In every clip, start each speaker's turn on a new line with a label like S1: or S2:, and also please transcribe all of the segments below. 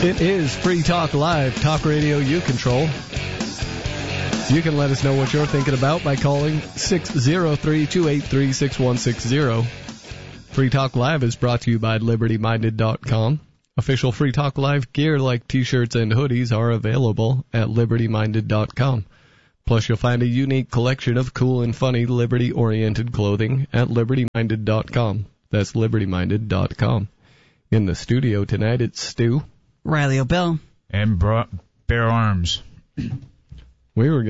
S1: It is Free Talk Live, talk radio you control. You can let us know what you're thinking about by calling 603-283-6160. Free Talk Live is brought to you by LibertyMinded.com. Official Free Talk Live gear like t-shirts and hoodies are available at LibertyMinded.com. Plus, you'll find a unique collection of cool and funny Liberty-oriented clothing at LibertyMinded.com. That's LibertyMinded.com. In the studio tonight, it's Stu,
S2: Riley O'Bell,
S3: and Bear Arms.
S1: We were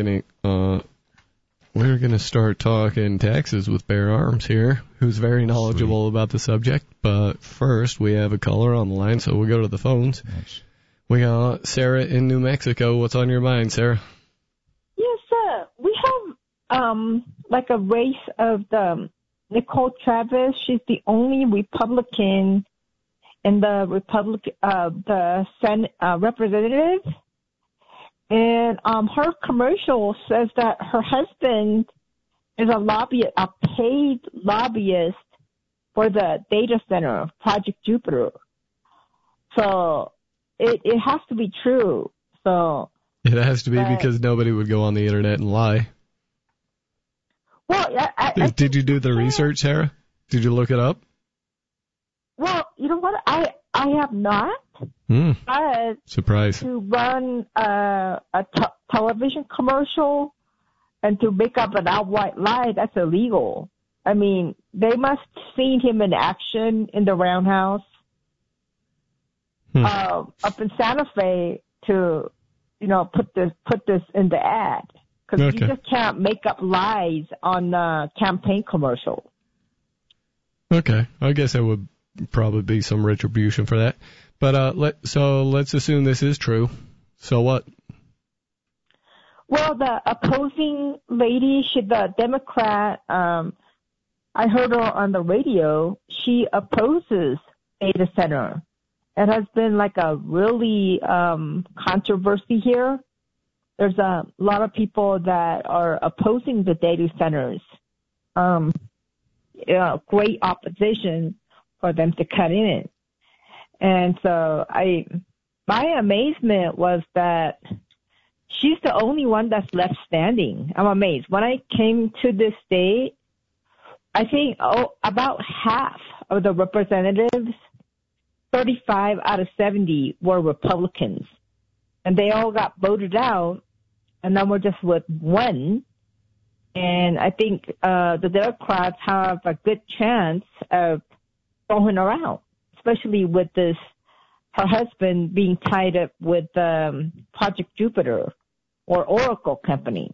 S1: gonna start talking taxes with Bear Arms here, who's very knowledgeable about the subject. But first, we have a caller on the line, so we'll go to the phones.
S3: Nice.
S1: We got Sarah in New Mexico. What's on your mind, Sarah?
S4: Yes, sir. We have like a race of the Nicole Travis. She's the only Republican in the Senate representative. And her commercial says that her husband is a paid lobbyist for the data center, Project Jupiter. So it has to be true. So
S1: it has to be because nobody would go on the internet and lie.
S4: Well,
S1: did you do the research, Sarah? Did you look it up?
S4: Well, you know what? I have not. But
S1: surprise.
S4: To run a television commercial and to make up an outright lie, that's illegal. I mean, they must have seen him in action in the Roundhouse up in Santa Fe to, put this in the ad. Because you just can't make up lies on a campaign commercial.
S1: Okay. I guess there would probably be some retribution for that. But let's assume this is true. So what?
S4: Well, the opposing lady, she's the Democrat. I heard her on the radio. She opposes data center. It has been like a really controversy here. There's a lot of people that are opposing the data centers. Great opposition for them to cut in. And so my amazement was that she's the only one that's left standing. I'm amazed. When I came to this state, I think about half of the representatives, 35 out of 70, were Republicans. And they all got voted out, and then we're just with one. And I think the Democrats have a good chance of throwing her out, especially with her husband being tied up with Project Jupiter or Oracle Company.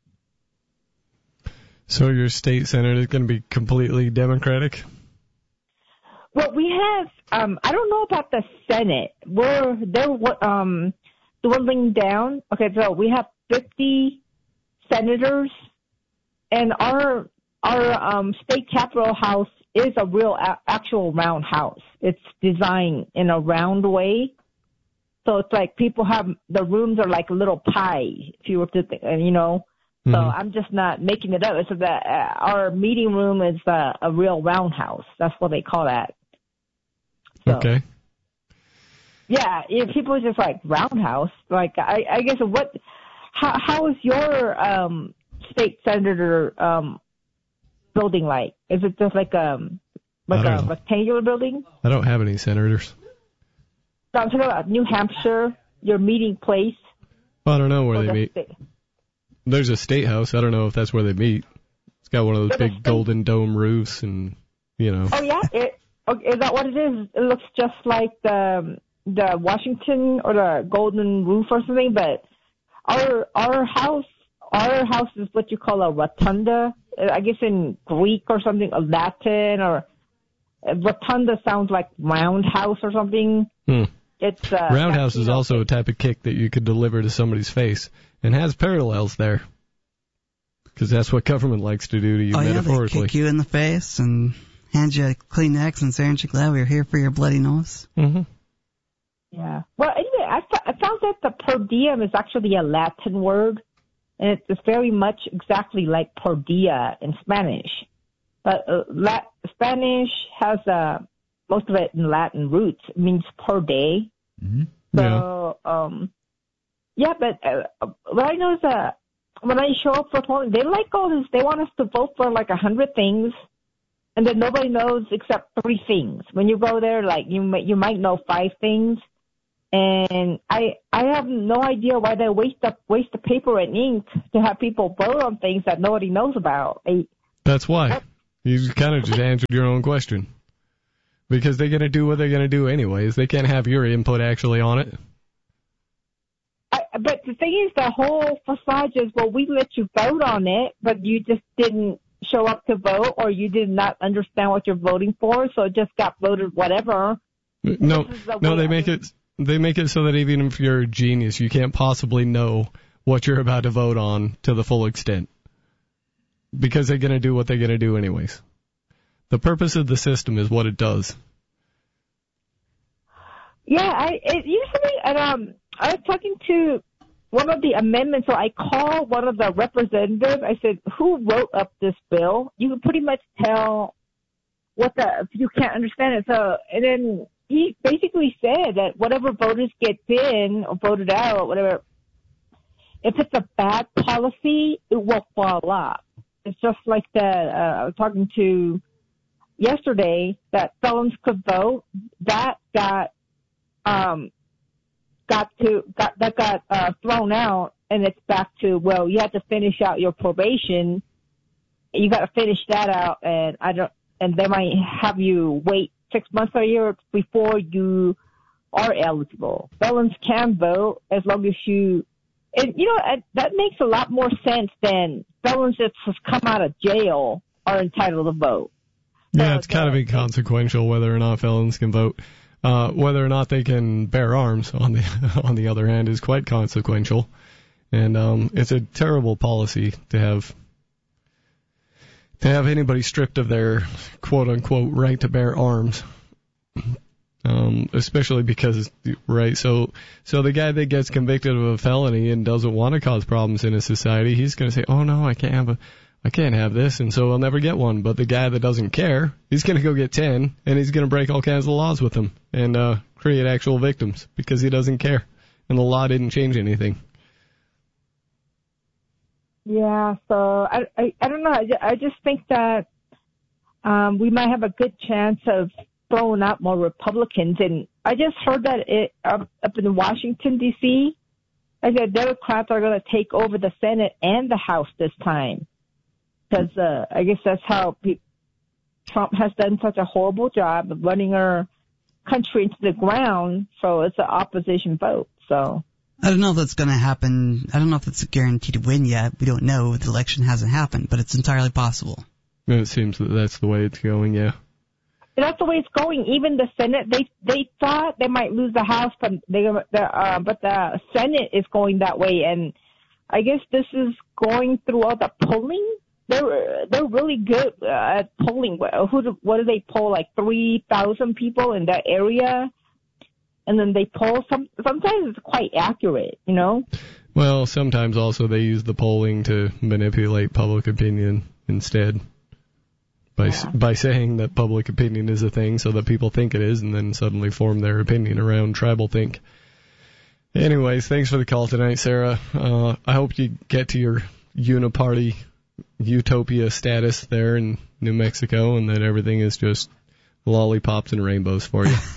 S1: So your state senate is going to be completely Democratic?
S4: Well, we have, I don't know about the Senate. They're dwindling down. Okay, so we have 50 senators, and our state capitol house is a real actual round house. It's designed in a round way. So it's like the rooms are like a little pie, if you were to think, Mm-hmm. So I'm just not making it up. It's that our meeting room is a real roundhouse. That's what they call that. So,
S1: okay.
S4: Yeah, people just like roundhouse. Like I guess how is your state senator building like? Is it just like a rectangular building?
S1: I don't have any senators.
S4: No, I'm talking about New Hampshire, your meeting place.
S1: Well, I don't know where they meet. There's a state house. I don't know if that's where they meet. It's got one of those big golden dome roofs and,
S4: Oh, yeah? Is that what it is? It looks just like the Washington or the golden roof or something, but our house is what you call a rotunda. I guess in Greek or something, or Latin, or rotunda sounds like roundhouse or something. It's
S1: roundhouse is also a type of kick that you could deliver to somebody's face and has parallels there. Because that's what government likes to do to you metaphorically.
S2: They kick you in the face and hand you a Kleenex and say, aren't you glad we're here for your bloody nose?
S1: Mm-hmm.
S4: Yeah. Well, anyway, I found that the per diem is actually a Latin word, and it's very much exactly like per dia in Spanish. But Spanish has most of it in Latin roots. It means per day.
S1: Mm-hmm.
S4: So, but what I know is that when I show up for polling, they like all this. They want us to vote for like 100 things, and then nobody knows except 3 things. When you go there, like you might know 5 things, and I have no idea why they waste the paper and ink to have people vote on things that nobody knows about.
S1: That's why. You kind of just answered your own question. Because they're going to do what they're going to do anyways. They can't have your input actually on it.
S4: But the thing is, the whole facade is, well, we let you vote on it, but you just didn't show up to vote, or you did not understand what you're voting for, so it just got voted whatever.
S1: No, they make it so that even if you're a genius, you can't possibly know what you're about to vote on to the full extent. Because they're going to do what they're going to do anyways. The purpose of the system is what it does.
S4: Yeah, it usually, and I was talking to one of the amendments, so I called one of the representatives. I said, who wrote up this bill? You can pretty much tell if you can't understand it. So, and then he basically said that whatever voters get in or voted out or whatever, if it's a bad policy, it will fall off. It's just like that. I was talking to yesterday that felons could vote. That got thrown out, and it's back to, well, you have to finish out your probation. You got to finish that out, and they might have you wait 6 months or a year before you are eligible. Felons can vote as long as you. And, that makes a lot more sense than felons that just come out of jail are entitled to vote.
S1: Yeah, it's kind of inconsequential whether or not felons can vote. Whether or not they can bear arms, on the other hand, is quite consequential. And it's a terrible policy to have anybody stripped of their quote-unquote right to bear arms. Especially because, right, so the guy that gets convicted of a felony and doesn't want to cause problems in a society, he's going to say, oh no, I can't have this, and so I'll never get one. But the guy that doesn't care, he's going to go get 10, and he's going to break all kinds of laws with them and create actual victims because he doesn't care, and the law didn't change anything.
S4: Yeah, so I don't know. I just think that we might have a good chance of throwing out more Republicans. And I just heard that up in Washington, D.C., I said Democrats are going to take over the Senate and the House this time. Because I guess that's how Trump has done such a horrible job of running our country into the ground, so it's an opposition vote. So
S2: I don't know if that's going to happen. I don't know if it's a guarantee to win yet. We don't know. The election hasn't happened, but it's entirely possible.
S1: It seems that that's the way it's going, yeah.
S4: That's the way it's going. Even the Senate, they thought they might lose the House, but the Senate is going that way. And I guess this is going through all the polling. They're really good at polling. What do they poll? Like 3,000 people in that area, and then they poll. Sometimes it's quite accurate,
S1: Well, sometimes also they use the polling to manipulate public opinion instead. By saying that public opinion is a thing so that people think it is and then suddenly form their opinion around tribal think. Anyways, thanks for the call tonight, Sarah. I hope you get to your uniparty utopia status there in New Mexico and that everything is just lollipops and rainbows for you.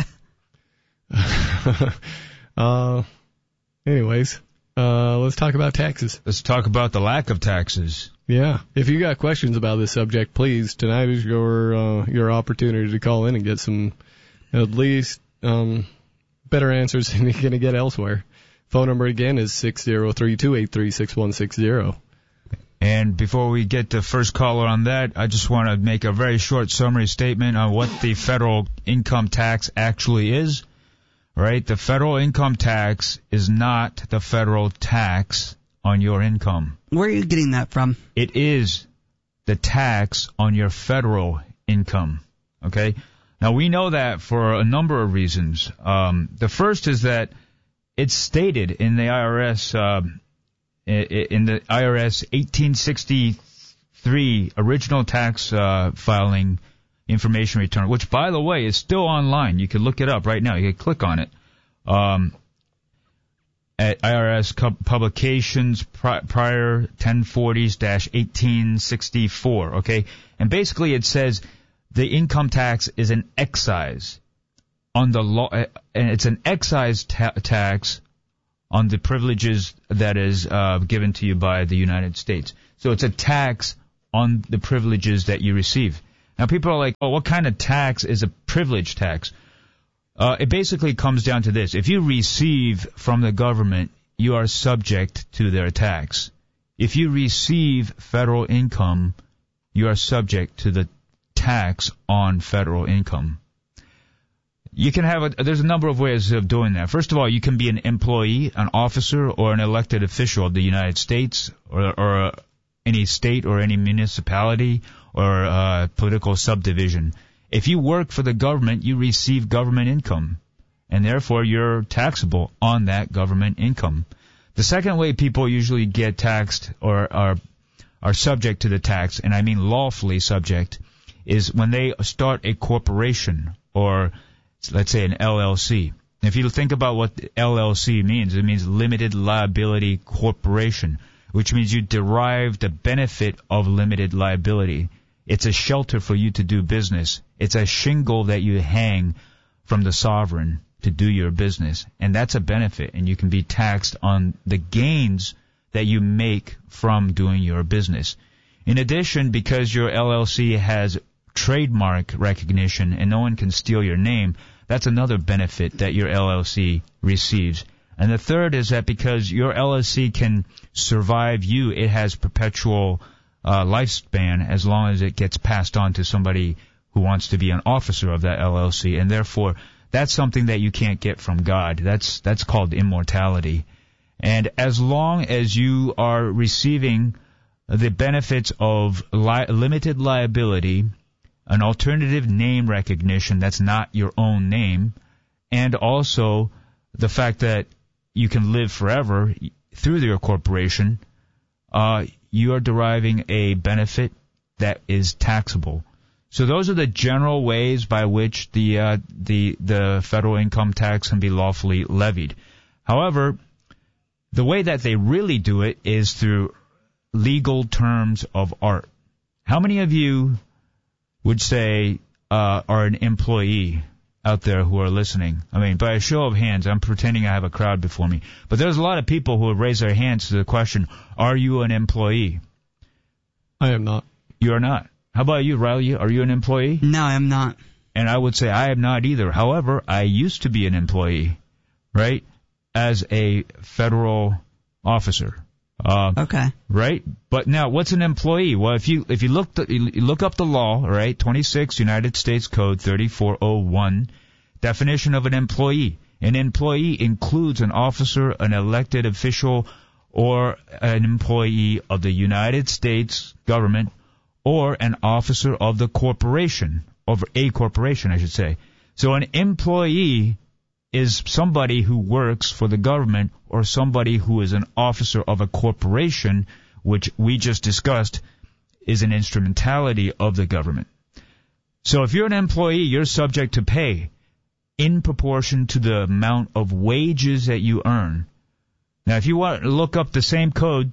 S1: Anyways, let's talk about taxes.
S3: Let's talk about the lack of taxes.
S1: Yeah. If you got questions about this subject, please, tonight is your opportunity to call in and get some, at least, better answers than you're going to get elsewhere. Phone number again is 603-283-6160.
S3: And before we get the first caller on that, I just want to make a very short summary statement on what the federal income tax actually is. Right? The federal income tax is not the federal tax on your income.
S2: Where are you getting that from?
S3: It is the tax on your federal income. Okay? Now, we know that for a number of reasons. The first is that it's stated in the IRS, in the IRS 1863 original tax filing information return, which, by the way, is still online. You can look it up right now. You can click on it. at IRS publications prior 1040s-1864, okay? And basically it says the income tax is an excise on the law, and it's an excise tax on the privileges that is given to you by the United States. So it's a tax on the privileges that you receive. Now people are like, oh, what kind of tax is a privilege tax? It basically comes down to this. If you receive from the government, you are subject to their tax. If you receive federal income, you are subject to the tax on federal income. You can have there's a number of ways of doing that. First of all, you can be an employee, an officer, or an elected official of the United States or any state or any municipality or political subdivision. If you work for the government, you receive government income, and therefore you're taxable on that government income. The second way people usually get taxed or are subject to the tax, and I mean lawfully subject, is when they start a corporation or, let's say, an LLC. If you think about what LLC means, it means limited liability corporation, which means you derive the benefit of limited liability. It's a shelter for you to do business. It's a shingle that you hang from the sovereign to do your business. And that's a benefit, and you can be taxed on the gains that you make from doing your business. In addition, because your LLC has trademark recognition and no one can steal your name, that's another benefit that your LLC receives. And the third is that because your LLC can survive you, it has perpetual lifespan as long as it gets passed on to somebody who wants to be an officer of that LLC, and therefore that's something that you can't get from God. That's called immortality. And as long as you are receiving the benefits of limited liability, an alternative name recognition that's not your own name, and also the fact that you can live forever through your corporation, you are deriving a benefit that is taxable. So those are the general ways by which the federal income tax can be lawfully levied. However, the way that they really do it is through legal terms of art. How many of you would say are an employee out there who are listening? I mean, by a show of hands, I'm pretending I have a crowd before me. But there's a lot of people who would raise their hands to the question, are you an employee?
S1: I am not.
S3: You are not. How about you, Riley? Are you an employee?
S2: No, I am not.
S3: And I would say I am not either. However, I used to be an employee, right, as a federal officer.
S2: Okay.
S3: Right? But now, what's an employee? Well, if you look up the law, right, 26 United States Code 3401, definition of an employee. An employee includes an officer, an elected official, or an employee of the United States government, or an officer of the corporation, of a corporation, I should say. So an employee is somebody who works for the government or somebody who is an officer of a corporation, which we just discussed is an instrumentality of the government. So if you're an employee, you're subject to pay in proportion to the amount of wages that you earn. Now, if you want to look up the same code,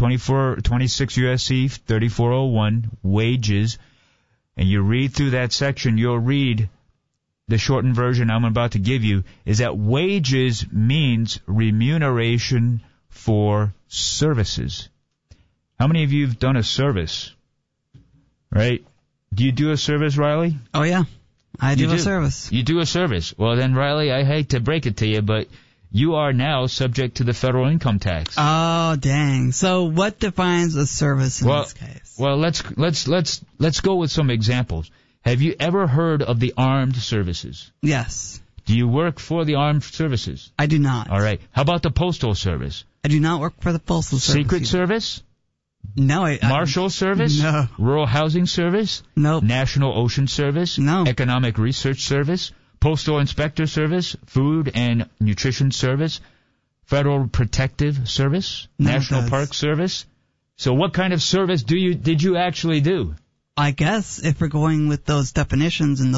S3: 26 U.S.C. 3401, wages, and you read through that section, you'll read the shortened version I'm about to give you, is that wages means remuneration for services. How many of you have done a service? Right? Do you do a service, Riley?
S2: Oh, yeah. I do a service.
S3: You do a service. Well, then, Riley, I hate to break it to you, but you are now subject to the federal income tax.
S2: Oh, dang. So what defines a service in this case?
S3: Well, let's go with some examples. Have you ever heard of the armed services?
S2: Yes.
S3: Do you work for the armed services?
S2: I do not.
S3: All right. How about the postal service?
S2: I do not work for the postal service.
S3: Secret Service?
S2: No.
S3: Marshal Service?
S2: No.
S3: Rural Housing Service?
S2: Nope.
S3: National Ocean Service?
S2: No.
S3: Economic Research Service? Postal Inspector Service? Food and Nutrition Service? Federal Protective Service? National Park Service? So what kind of service did you actually do?
S2: I guess if we're going with those definitions and those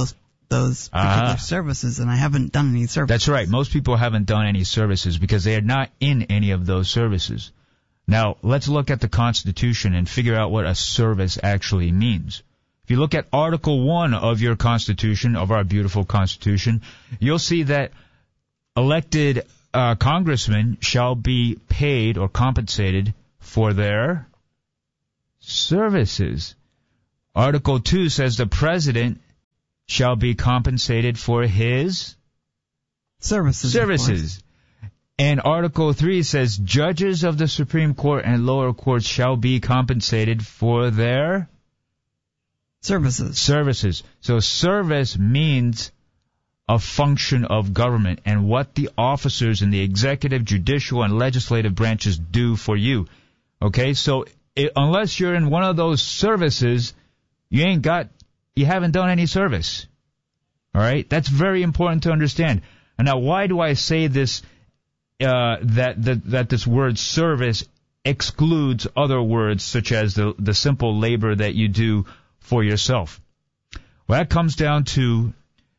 S2: those particular services, and I haven't done any services.
S3: That's right. Most people haven't done any services because they are not in any of those services. Now, let's look at the Constitution and figure out what a service actually means. If you look at Article 1 of your Constitution, of our beautiful Constitution, you'll see that elected congressmen shall be paid or compensated for their services. Article 2 says the president shall be compensated for his services. And Article 3 says judges of the Supreme Court and lower courts shall be compensated for their services. So service means a function of government and what the officers in the executive, judicial, and legislative branches do for you. Okay, so unless you're in one of those services, you haven't done any service. All right, that's very important to understand. And now, why do I say this? That this word service excludes other words such as the simple labor that you do for yourself. Well, that comes down to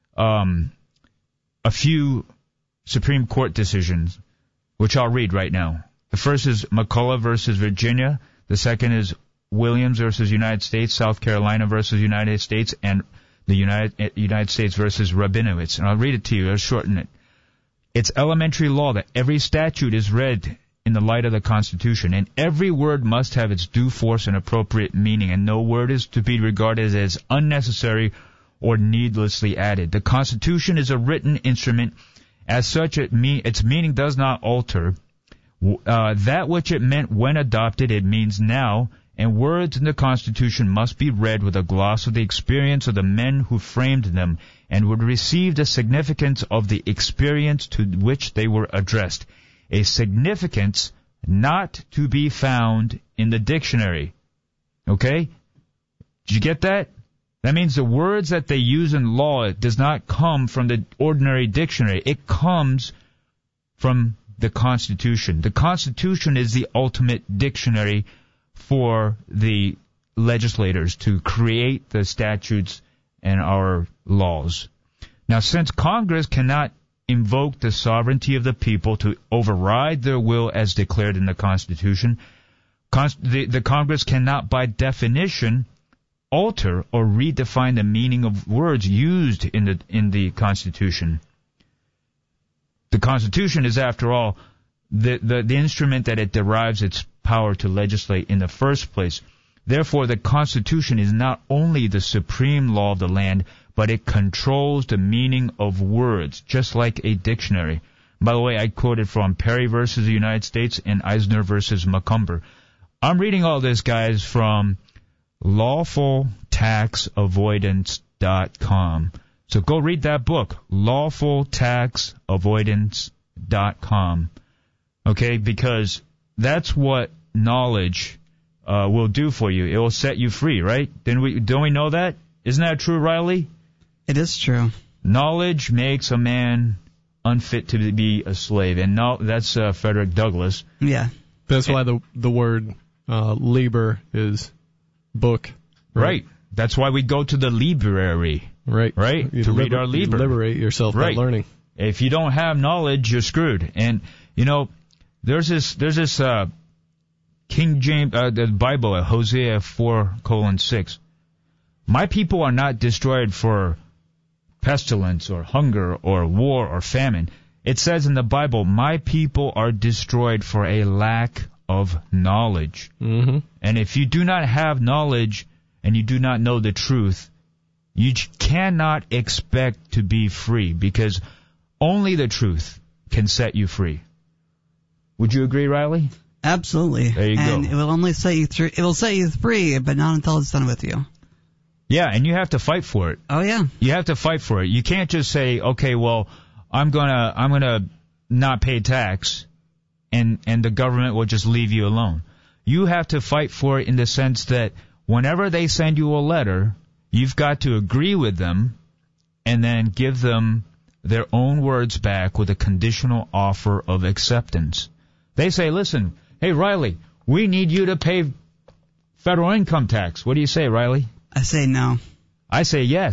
S3: a few Supreme Court decisions, which I'll read right now. The first is McCullough versus Virginia. The second is Williams versus United States, South Carolina versus United States, and the United States versus Rabinowitz. And I'll read it to you. I'll shorten it. It's elementary law that every statute is read in the light of the Constitution, and every word must have its due force and appropriate meaning, and no word is to be regarded as unnecessary or needlessly added. The Constitution is a written instrument. As such, its meaning does not alter. That which it meant when adopted, it means now, and words in the Constitution must be read with a gloss of the experience of the men who framed them, and would receive the significance of the experience to which they were addressed, a significance not to be found in the dictionary. Okay? Did you get that? That means the words that they use in law, it does not come from the ordinary dictionary. It comes from the Constitution. The Constitution is the ultimate dictionary for the legislators to create the statutes and our laws. Now, since Congress cannot invoke the sovereignty of the people to override their will as declared in the Constitution, the Congress cannot, by definition, alter or redefine the meaning of words used in the Constitution. The Constitution is, after all, the instrument that it derives its power to legislate in the first place. Therefore, the Constitution is not only the supreme law of the land, but it controls the meaning of words, just like a dictionary. By the way, I quoted from Perry versus the United States and Eisner versus Macomber. I'm reading all this, guys, from lawfultaxavoidance.com. So go read that book, lawfultaxavoidance.com. Okay, because that's what knowledge will do for you. It will set you free, right? Don't we know that? Isn't that true, Riley?
S2: It is true.
S3: Knowledge makes a man unfit to be a slave, and that's Frederick Douglass.
S2: Yeah.
S1: That's why the word liber is book.
S3: Right. That's why we go to the library. Right. Right? To read our liber.
S1: You liberate yourself by learning.
S3: If you don't have knowledge, you're screwed. And, there's this King James, the Bible, Hosea 4:6. My people are not destroyed for pestilence or hunger or war or famine. It says in the Bible, my people are destroyed for a lack of knowledge.
S1: Mm-hmm.
S3: And if you do not have knowledge and you do not know the truth, you cannot expect to be free, because only the truth can set you free. Would you agree, Riley?
S2: Absolutely.
S3: There you go.
S2: And it will only set you through. It will set you free, but not until it's done with you.
S3: Yeah, and you have to fight for it.
S2: Oh yeah.
S3: You have to fight for it. You can't just say, okay, well, I'm gonna not pay tax, and the government will just leave you alone. You have to fight for it in the sense that whenever they send you a letter, you've got to agree with them, and then give them their own words back with a conditional offer of acceptance. They say, listen, hey, Riley, we need you to pay federal income tax. What do you say, Riley?
S2: I say no.
S3: I say yes.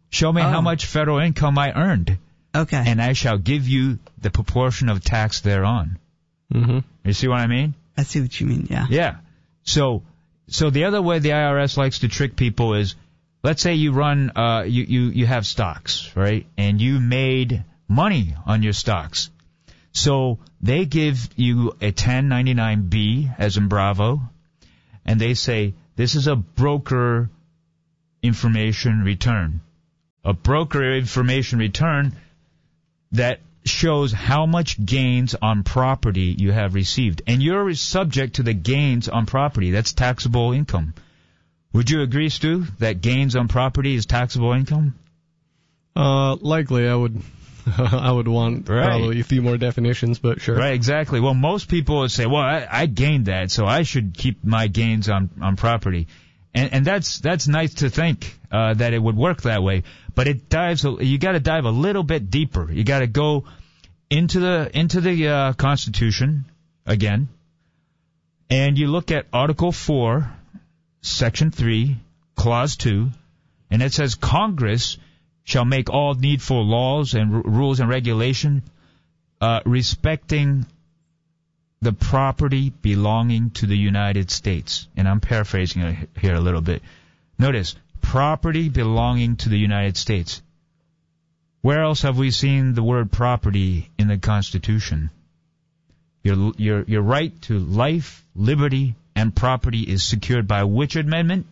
S3: Show me how much federal income I earned,
S2: Okay.
S3: and I shall give you the proportion of tax thereon.
S1: Mm-hmm.
S3: You see what I mean?
S2: I see what you mean, yeah.
S3: Yeah. So the other way the IRS likes to trick people is, let's say you run, you have stocks, right? And you made money on your stocks. So they give you a 1099-B, as in Bravo, and they say, this is a broker information return. A broker information return that shows how much gains on property you have received. And you're subject to the gains on property. That's taxable income. Would you agree, Stu, that gains on property is taxable income?
S1: Likely, I would want probably a few more definitions, but sure.
S3: Right, exactly. Well, most people would say, well, I gained that, so I should keep my gains on property. And that's nice to think that it would work that way, but you got to dive a little bit deeper. You got to go into the Constitution again, and you look at Article 4, Section 3, Clause 2, and it says Congress shall make all needful laws and rules and regulation respecting the property belonging to the United States. And I'm paraphrasing it here a little bit. Notice, property belonging to the United States. Where else have we seen the word property in the Constitution? Your right to life, liberty, and property is secured by which amendment?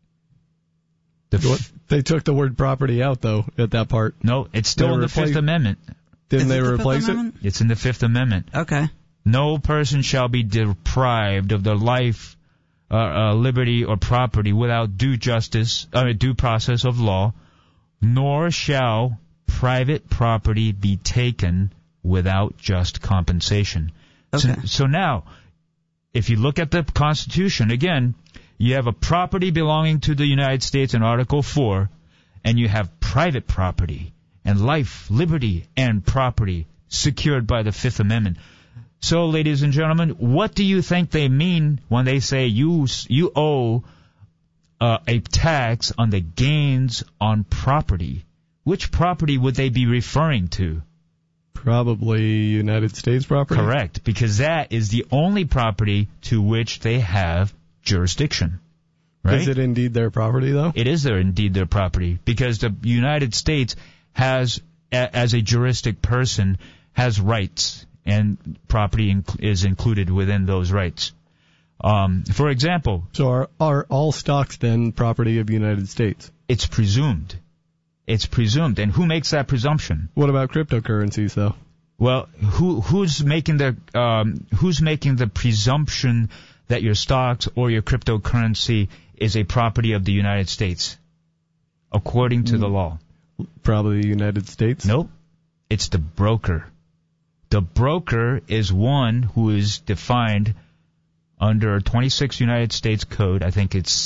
S1: They took the word property out, though, at that part.
S3: No, it's still in the Fifth Amendment.
S1: Didn't they replace it?
S3: It's in the Fifth Amendment.
S2: Okay.
S3: No person shall be deprived of their life, liberty, or property without due process of law, nor shall private property be taken without just compensation.
S2: Okay.
S3: So now, if you look at the Constitution, again, you have a property belonging to the United States in Article 4, and you have private property and life, liberty, and property secured by the Fifth Amendment. So, ladies and gentlemen, what do you think they mean when they say you owe a tax on the gains on property? Which property would they be referring to?
S1: Probably United States property.
S3: Correct, because that is the only property to which they have jurisdiction. Right?
S1: Is it indeed their property, though?
S3: It is indeed their property, because the United States has, as a juristic person, has rights, and property is included within those rights. For example...
S1: So are all stocks then property of the United States?
S3: It's presumed. It's presumed. And who makes that presumption?
S1: What about cryptocurrencies, though?
S3: Well, who's making the presumption that your stocks or your cryptocurrency is a property of the United States, according to the law?
S1: Probably the United States?
S3: Nope. It's the broker. The broker is one who is defined under 26 United States Code. I think it's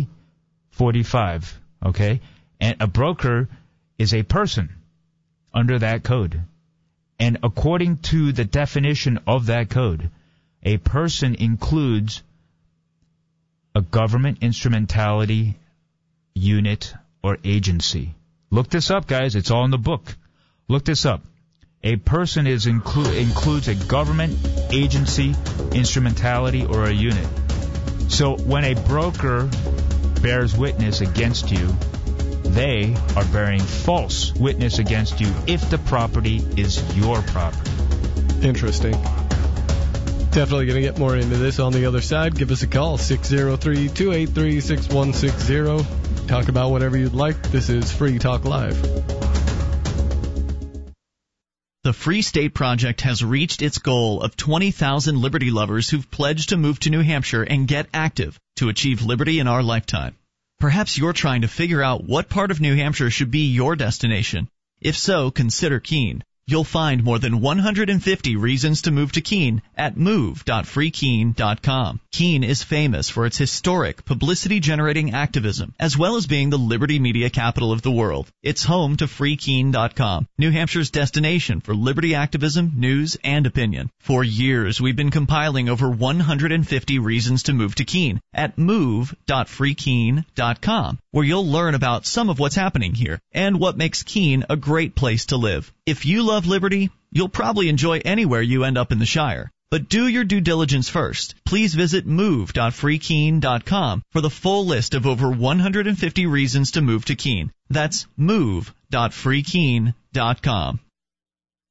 S3: 6045. Okay? And a broker is a person under that code. And according to the definition of that code, a person includes a government instrumentality, unit, or agency. Look this up, guys. It's all in the book. Look this up. A person includes a government, agency, instrumentality, or a unit. So when a broker bears witness against you, they are bearing false witness against you if the property is your property.
S1: Interesting. Definitely going to get more into this on the other side. Give us a call, 603-283-6160. Talk about whatever you'd like. This is Free Talk Live.
S5: The Free State Project has reached its goal of 20,000 liberty lovers who've pledged to move to New Hampshire and get active to achieve liberty in our lifetime. Perhaps you're trying to figure out what part of New Hampshire should be your destination. If so, consider Keene. You'll find more than 150 reasons to move to Keene at move.freekeene.com. Keene is famous for its historic, publicity-generating activism, as well as being the liberty media capital of the world. It's home to freekeene.com, New Hampshire's destination for liberty activism, news, and opinion. For years, we've been compiling over 150 reasons to move to Keene at move.freekeene.com, where you'll learn about some of what's happening here and what makes Keene a great place to live. If you love liberty, you'll probably enjoy anywhere you end up in the Shire. But do your due diligence first. Please visit move.freekeene.com for the full list of over 150 reasons to move to Keene. That's move.freekeene.com.